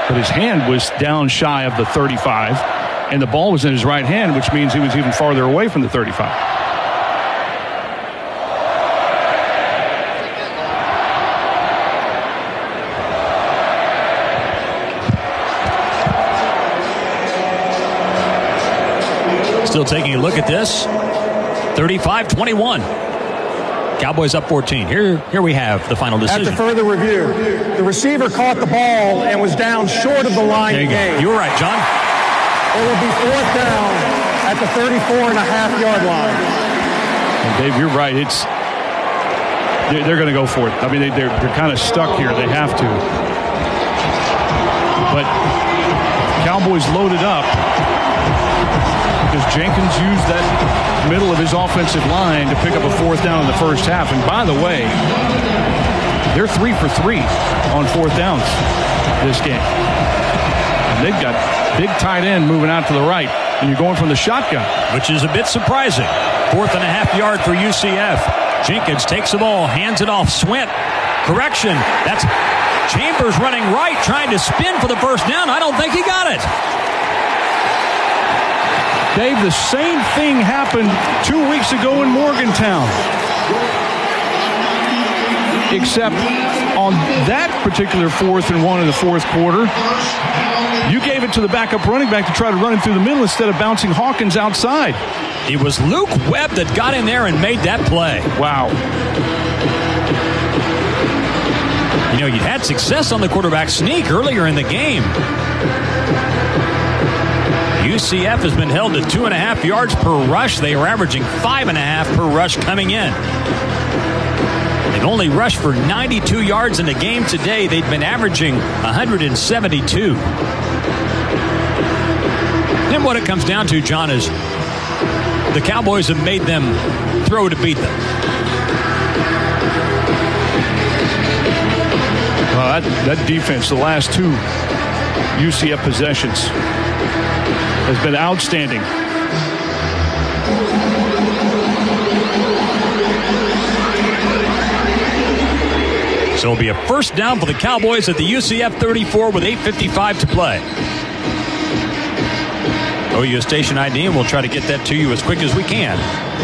but his hand was down shy of the 35, and the ball was in his right hand, which means he was even farther away from the 35. Still taking a look at this. 35-21. Cowboys up 14. Here we have the final decision. After further review, the receiver caught the ball and was down short of the line of game. You were right, John. It will be fourth down at the 34.5-yard line. And Dave, you're right. They're going to go for it. I mean, they're kind of stuck here. They have to. But Cowboys loaded up because Jenkins used that middle of his offensive line to pick up a fourth down in the first half. And by the way, they're 3 for 3 on fourth downs this game. And they've got big tight end moving out to the right, and you're going from the shotgun. Which is a bit surprising. 4.5 yard for UCF. Jenkins takes the ball, hands it off. Swint. Correction. That's Chambers running right, trying to spin for the first down. I don't think he got it. Dave, the same thing happened 2 weeks ago in Morgantown. Except on that particular 4th and 1 in the fourth quarter, you gave it to the backup running back to try to run him through the middle instead of bouncing Hawkins outside. It was Luke Webb that got in there and made that play. Wow. You know, you had success on the quarterback sneak earlier in the game. UCF has been held to 2.5 yards per rush. They are averaging 5.5 per rush coming in. They've only rushed for 92 yards in the game today. They've been averaging 172. And what it comes down to, John, is the Cowboys have made them throw to beat them. Well, that defense, the last 2 UCF possessions, has been outstanding. So it'll be a first down for the Cowboys at the UCF 34 with 8:55 to play. OU station ID, and we'll try to get that to you as quick as we can.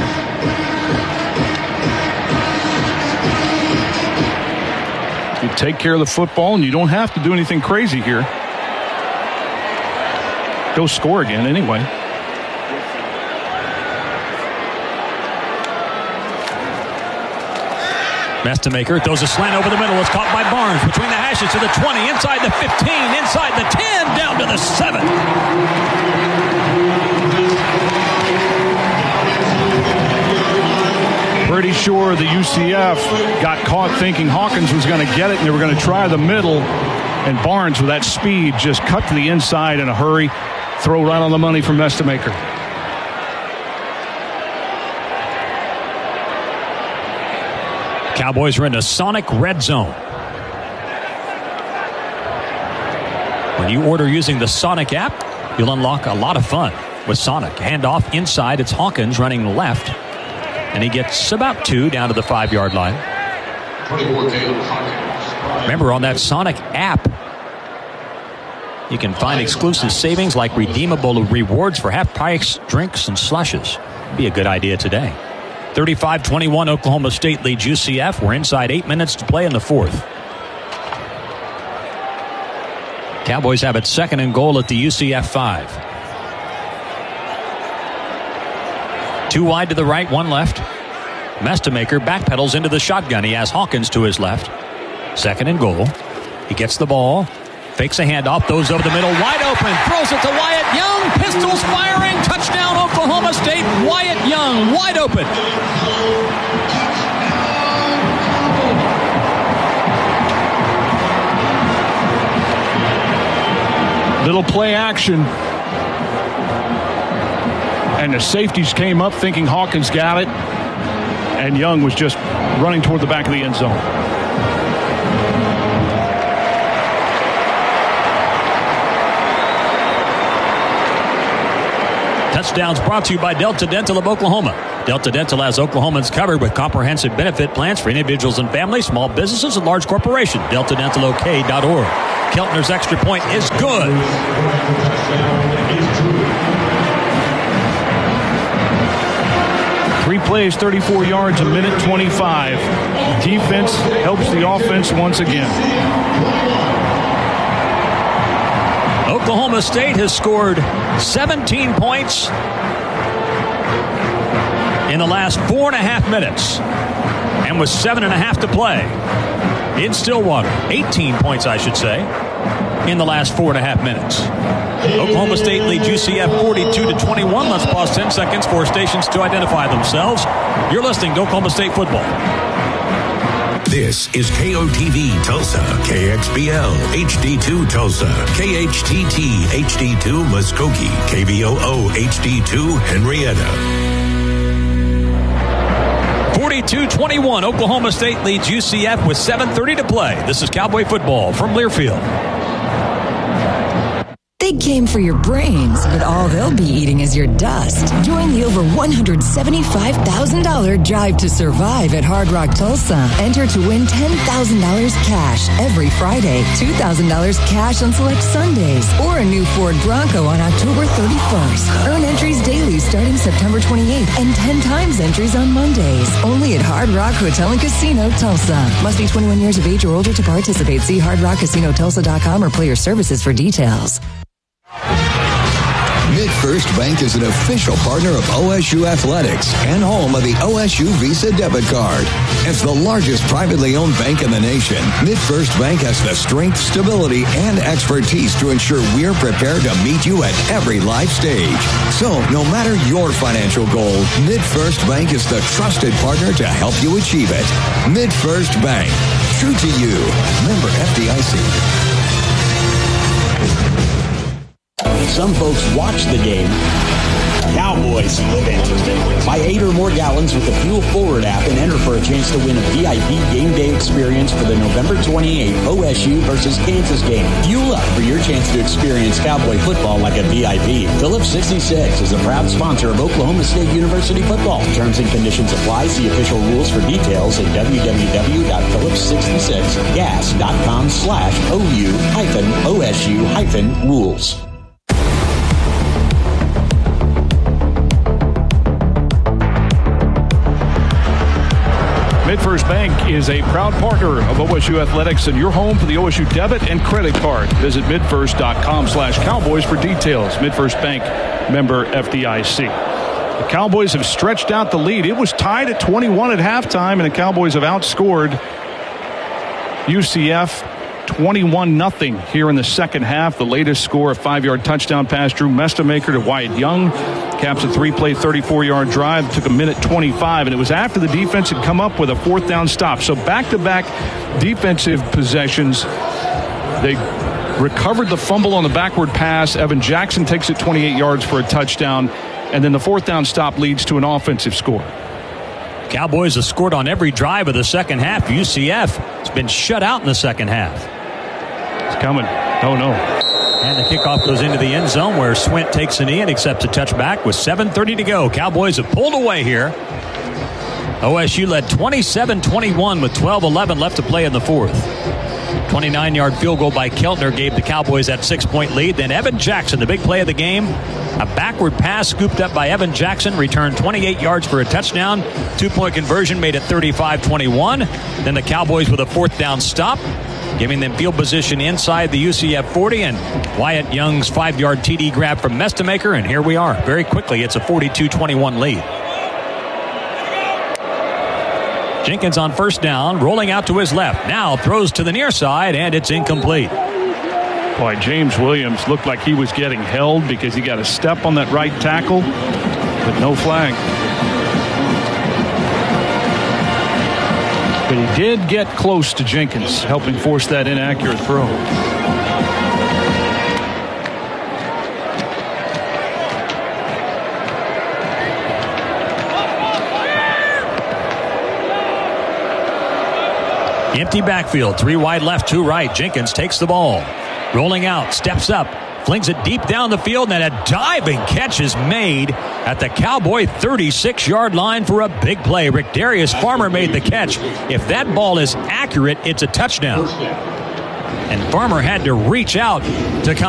You take care of the football, and you don't have to do anything crazy here. Go score again anyway. Mestemaker throws a slant over the middle. It's caught by Barnes between the hashes to the 20, inside the 15, inside the 10, down to the 7. Pretty sure the UCF got caught thinking Hawkins was going to get it, and they were going to try the middle. And Barnes, with that speed, just cut to the inside in a hurry. Throw right on the money from Mestemaker. Cowboys are in a Sonic red zone. When you order using the Sonic app, you'll unlock a lot of fun with Sonic. Handoff inside, it's Hawkins running left. And he gets about 2 down to the 5-yard line. Remember, on that Sonic app, you can find exclusive savings like redeemable rewards for half-price drinks and slushes. Be a good idea today. 35-21, Oklahoma State leads UCF. We're inside 8 minutes to play in the fourth. Cowboys have it 2nd and goal at the UCF 5. 2 wide to the right, 1 left. Mestemaker backpedals into the shotgun. He has Hawkins to his left. 2nd and goal. He gets the ball. Fakes a handoff, throws over the middle, wide open, throws it to Wyatt Young, pistols firing, touchdown Oklahoma State, Wyatt Young, wide open. Little play action. And the safeties came up thinking Hawkins got it. And Young was just running toward the back of the end zone. Touchdowns brought to you by Delta Dental of Oklahoma. Delta Dental has Oklahomans covered with comprehensive benefit plans for individuals and families, small businesses, and large corporations. DeltaDentalOK.org. Keltner's extra point is good. Three plays, 34 yards, a minute 25. Defense helps the offense once again. Oklahoma State has scored 17 points in the last 4.5 minutes, and with 7.5 to play in Stillwater. 18 points, I should say, in the last 4.5 minutes. Oklahoma State leads UCF 42-21. Let's pause 10 seconds for stations to identify themselves. You're listening to Oklahoma State football. This is KOTV Tulsa, KXBL HD2 Tulsa, KHTT HD2 Muskogee, KVOO HD2 Henrietta. 42-21, Oklahoma State leads UCF with 7:30 to play. This is Cowboy football from Learfield. Big game for your brains, but all they'll be eating is your dust. Join the over $175,000 Drive to Survive at Hard Rock Tulsa. Enter to win $10,000 cash every Friday, $2,000 cash on select Sundays, or a new Ford Bronco on October 31st. Earn entries daily starting September 28th and 10 times entries on Mondays. Only at Hard Rock Hotel and Casino, Tulsa. Must be 21 years of age or older to participate. See hardrockcasinotulsa.com or player services for details. MidFirst Bank is an official partner of OSU Athletics and home of the OSU Visa debit card. As the largest privately owned bank in the nation, MidFirst Bank has the strength, stability, and expertise to ensure we're prepared to meet you at every life stage. So, no matter your financial goal, MidFirst Bank is the trusted partner to help you achieve it. MidFirst Bank. True to you. Member FDIC. Some folks watch the game. Cowboys live it. Buy 8 or more gallons with the Fuel Forward app and enter for a chance to win a VIP game day experience for the November 28th OSU versus Kansas game. Fuel up for your chance to experience Cowboy football like a VIP. Phillips 66 is a proud sponsor of Oklahoma State University football. Terms and conditions apply. See official rules for details at www.phillips66gas.com/OU-OSU-rules. MidFirst Bank is a proud partner of OSU Athletics and your home for the OSU debit and credit card. Visit midfirst.com/Cowboys for details. MidFirst Bank, member FDIC. The Cowboys have stretched out the lead. It was tied at 21 at halftime, and the Cowboys have outscored UCF 21-0 here in the second half. The latest score, a 5-yard touchdown pass, Drew Mestamaker to Wyatt Young. Caps a 3-play, 34-yard drive. It took a minute 25, and it was after the defense had come up with a 4th down stop. So back-to-back defensive possessions. They recovered the fumble on the backward pass. Evan Jackson takes it 28 yards for a touchdown, and then the 4th down stop leads to an offensive score. Cowboys have scored on every drive of the second half. UCF has been shut out in the second half. It's coming. Oh, no. And the kickoff goes into the end zone where Swint takes a knee and accepts a touchback with 7:30 to go. Cowboys have pulled away here. OSU led 27-21 with 12:11 left to play in the fourth. 29-yard field goal by Keltner gave the Cowboys that 6-point lead. Then Evan Jackson, the big play of the game. A backward pass scooped up by Evan Jackson, returned 28 yards for a touchdown. 2-point conversion made it 35-21. Then the Cowboys with a 4th down stop, giving them field position inside the UCF 40, and Wyatt Young's 5-yard TD grab from Mestamaker, and here we are. Very quickly, it's a 42-21 lead. Jenkins on 1st down, rolling out to his left. Now throws to the near side, and it's incomplete. Boy, James Williams looked like he was getting held because he got a step on that right tackle, but no flag. But he did get close to Jenkins, helping force that inaccurate throw. Empty backfield, 3 wide left, 2 right. Jenkins takes the ball. Rolling out, steps up, Flings it deep down the field, and a diving catch is made at the Cowboy 36-yard line for a big play. Rick Darius Farmer made the catch. If that ball is accurate, it's a touchdown. And Farmer had to reach out to come